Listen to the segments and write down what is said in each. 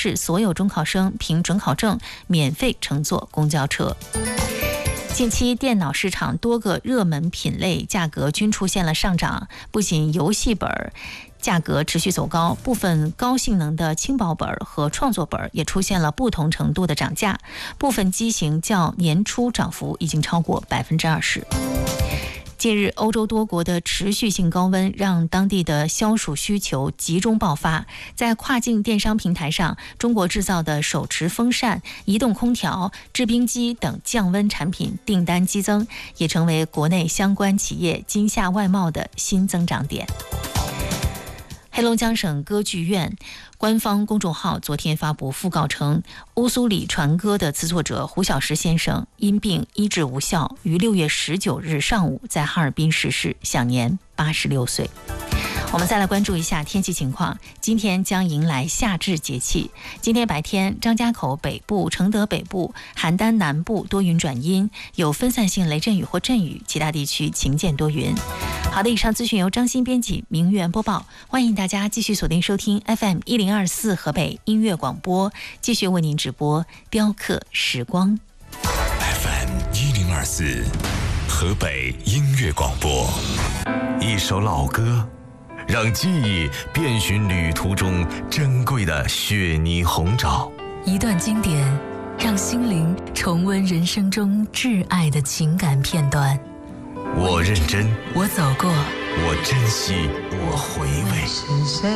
市所有中考生凭准考证免费乘坐公交车。近期电脑市场多个热门品类价格均出现了上涨，不仅游戏本价格持续走高，部分高性能的轻薄本和创作本也出现了不同程度的涨价，部分机型较年初涨幅已经超过20%。近日，欧洲多国的持续性高温让当地的消暑需求集中爆发。在跨境电商平台上，中国制造的手持风扇、移动空调、制冰机等降温产品订单激增，也成为国内相关企业今夏外贸的新增长点。黑龙江省歌剧院官方公众号昨天发布讣告称，乌苏里船歌的词作者胡小石先生因病医治无效，于6月19日上午在哈尔滨逝世，享年86岁。我们再来关注一下天气情况，今天将迎来夏至节气。今天白天，张家口北部、承德北部、邯郸南部多云转阴，有分散性雷阵雨或阵雨，其他地区晴间多云。好的，以上资讯由张欣编辑，明媛播报。欢迎大家继续锁定收听 FM1024 河北音乐广播，继续为您直播雕刻时光。 FM1024 河北音乐广播，一首老歌，让记忆遍寻旅途中珍贵的雪泥红枣， 一段经典，让心灵重温人生中挚爱的情感片段。 我认真， 我走过， 我珍惜，我回味。 是谁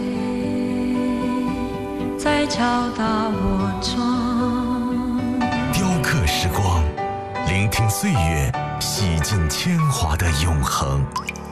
在敲打我窗？ 雕刻时光，聆听岁月洗尽铅华的永恒。